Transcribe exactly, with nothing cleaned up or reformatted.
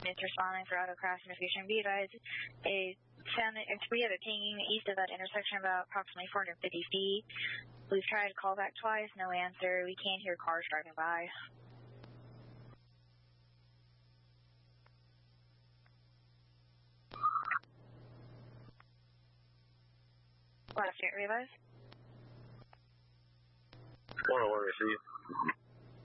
It's responding for auto crash investigation. Be advised, a found we have a pinging east of that intersection about approximately four hundred fifty feet. We've tried to call back twice, no answer. We can't hear cars driving by. Last unit, realize. one oh one received.